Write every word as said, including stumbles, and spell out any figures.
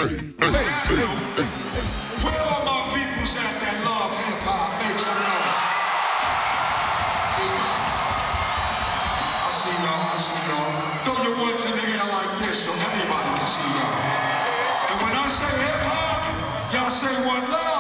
Where all my peoples at that love hip hop? Make some noise. I see y'all, I see y'all. Throw your ones in the air like this so everybody can see y'all. And when I say hip hop, y'all say one love.